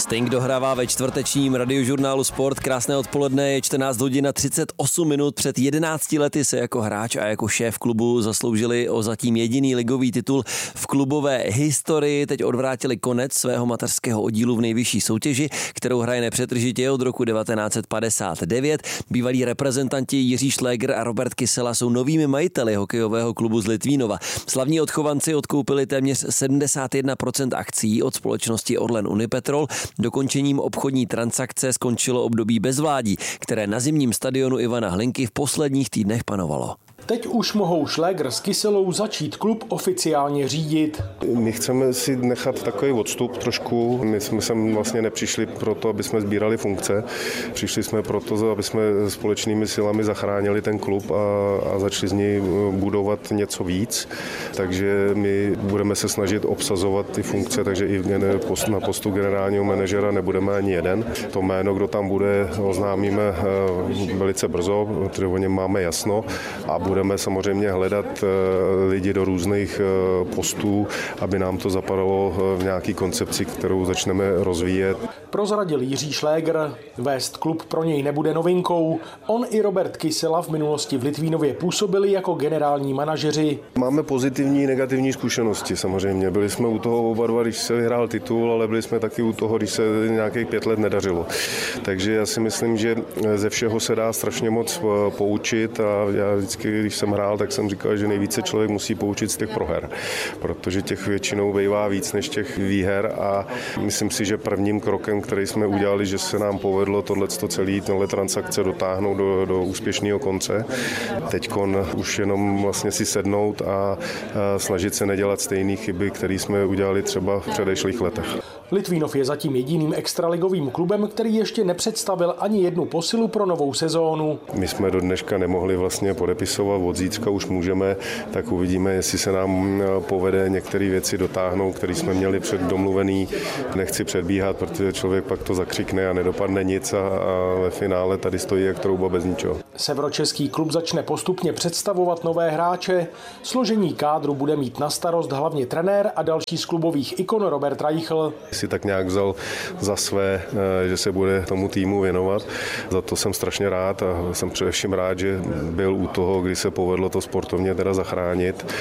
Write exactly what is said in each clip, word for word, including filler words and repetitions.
Sting dohrává ve čtvrtečním radiožurnálu Sport. Krásné odpoledne, je čtrnáct hodin a třicet osm minut. Před jedenácti lety se jako hráč a jako šéf klubu zasloužili o zatím jediný ligový titul v klubové historii. Teď odvrátili konec svého mateřského oddílu v nejvyšší soutěži, kterou hraje nepřetržitě od roku devatenáct set padesát devět. Bývalí reprezentanti Jiří Šlégr a Robert Kysela jsou novými majiteli hokejového klubu z Litvínova. Slavní odchovanci odkoupili téměř sedmdesát jedna procent akcií od společnosti Orlen Unipetrol. Dokončením obchodní transakce skončilo období bezvládí, které na zimním stadionu Ivana Hlinky v posledních týdnech panovalo. Teď už mohou Šlégr s Kyselou začít klub oficiálně řídit. My chceme si nechat takový odstup trošku. My jsme sem vlastně nepřišli proto, aby jsme sbírali funkce. Přišli jsme proto, aby jsme společnými silami zachránili ten klub a, a začali z něj budovat něco víc. Takže my budeme se snažit obsazovat ty funkce, takže i na postu generálního manažera nebudeme ani jeden. To jméno, kdo tam bude, oznámíme velice brzo, protože o něm máme jasno a budeme samozřejmě hledat lidi do různých postů, aby nám to zapadalo v nějaký koncepci, kterou začneme rozvíjet. Prozradil Jiří Šlégr, vést klub pro něj nebude novinkou. On i Robert Kysela v minulosti v Litvínově působili jako generální manažeři. Máme pozitivní, negativní zkušenosti samozřejmě. Byli jsme u toho oba dva, když se vyhrál titul, ale byli jsme taky u toho, když se nějakých pět let nedařilo. Takže já si myslím, že ze všeho se dá strašně moc poučit a já vždycky, když jsem hrál, tak jsem říkal, že nejvíce člověk musí poučit z těch proher, protože těch většinou bývá víc než těch výher a myslím si, že prvním krokem, který jsme udělali, že se nám povedlo tohleto celé tenhle transakce dotáhnout do, do úspěšného konce. Teďkon už jenom vlastně si sednout a, a snažit se nedělat stejné chyby, které jsme udělali třeba v předešlých letech. Litvínov je zatím jediným extraligovým klubem, který ještě nepředstavil ani jednu posilu pro novou sezónu. My jsme do dneška nemohli vlastně podepisovat, od zítřka už můžeme, tak uvidíme, jestli se nám povede některé věci dotáhnout, které jsme měli předdomluvený. Nechci předbíhat, protože člověk pak to zakřikne a nedopadne nic a, a ve finále tady stojí jak trouba bez ničeho. Severočeský klub začne postupně představovat nové hráče. Složení kádru bude mít na starost hlavně trenér a další z klubových ikon Robert Reichl. Si tak nějak vzal za své, že se bude tomu týmu věnovat. Za to jsem strašně rád a jsem především rád, že byl u toho, kdy se povedlo to sportovně teda zachránit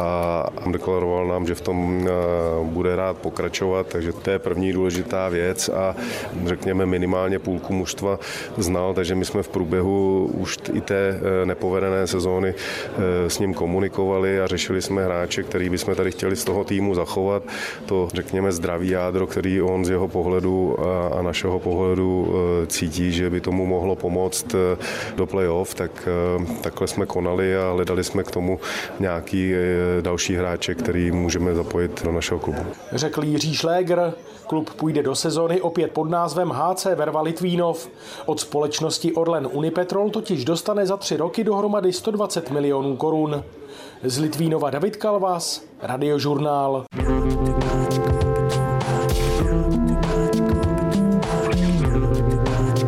a deklaroval nám, že v tom bude rád pokračovat, takže to je první důležitá věc a řekněme minimálně půlku mužstva znal, takže my jsme v průběhu už i té nepovedené sezóny s ním komunikovali a řešili jsme hráče, který bychom tady chtěli z toho týmu zachovat. To řekněme zdravý jádro, který on z jeho pohledu a našeho pohledu cítí, že by tomu mohlo pomoct do play-off, tak takhle jsme konali a hledali jsme k tomu nějaký další hráče, který můžeme zapojit do našeho klubu. Řekl Jiří Šlégr, klub půjde do sezony opět pod názvem H C Verva Litvínov. Od společnosti Orlen Unipetrol totiž dostane za tři roky dohromady sto dvacet milionů korun. Z Litvínova David Kalvas, Radiožurnál.